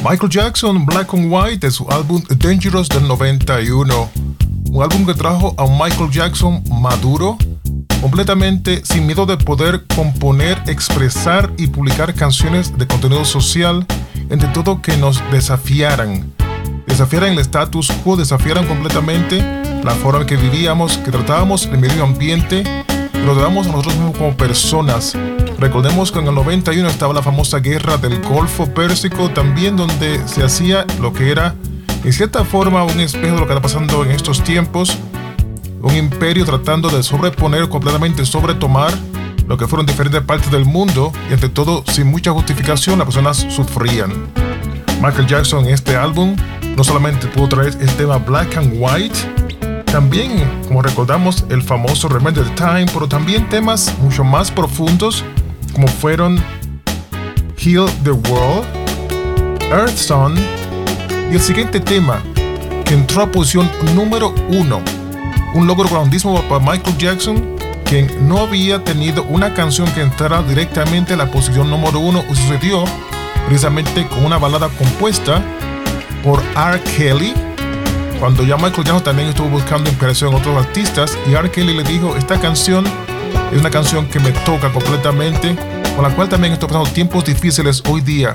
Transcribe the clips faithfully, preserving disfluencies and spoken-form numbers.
Michael Jackson, Black and White, de su álbum Dangerous del noventa y uno. Un álbum que trajo a un Michael Jackson maduro, completamente sin miedo de poder componer, expresar y publicar canciones de contenido social, entre todo que nos desafiaran. Desafiaran el status quo, desafiaran completamente la forma en que vivíamos, que tratábamos el medio ambiente, que lo tratábamos a nosotros mismos como personas. Recordemos que en el noventa y uno estaba la famosa guerra del Golfo Pérsico, también donde se hacía lo que era, en cierta forma, un espejo de lo que está pasando en estos tiempos. Un imperio tratando de sobreponer, completamente sobretomar lo que fueron diferentes partes del mundo, y ante todo, sin mucha justificación, las personas sufrían. Michael Jackson en este álbum no solamente pudo traer el tema Black and White, también, como recordamos, el famoso Remember the Time, pero también temas mucho más profundos, como fueron Heal the World, Earth Song, y el siguiente tema, que entró a posición número uno. Un logro grandísimo para Michael Jackson, quien no había tenido una canción que entrara directamente a la posición número uno, y sucedió precisamente con una balada compuesta por R. Kelly, cuando ya Michael Jackson también estuvo buscando inspiración en otros artistas, y R. Kelly le dijo: esta canción es una canción que me toca completamente, con la cual también estoy pasando tiempos difíciles hoy día.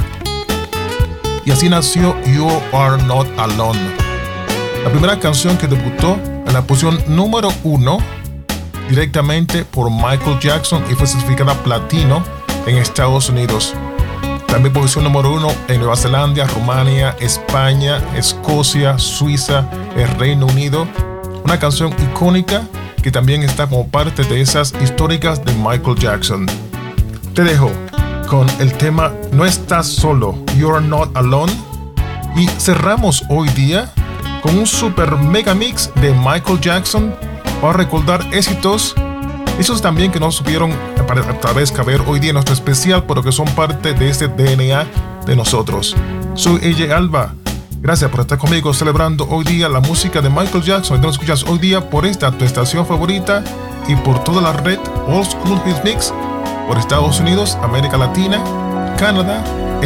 Y así nació You Are Not Alone, la primera canción que debutó en la posición número uno directamente por Michael Jackson y fue certificada platino en Estados Unidos. También posición número uno en Nueva Zelanda, Rumania, España, Escocia, Suiza, el Reino Unido. Una canción icónica que también está como parte de esas históricas de Michael Jackson. Te dejo con el tema No Estás Solo, You're Not Alone. Y cerramos hoy día con un super mega mix de Michael Jackson para recordar éxitos, esos también que no supieron tal vez caber hoy día en nuestro especial, pero que son parte de este D N A de nosotros. Soy A J Alba. Gracias por estar conmigo celebrando hoy día la música de Michael Jackson. Y nos escuchas hoy día por esta tu estación favorita y por toda la red Old School Hits Mix por Estados Unidos, América Latina, Canadá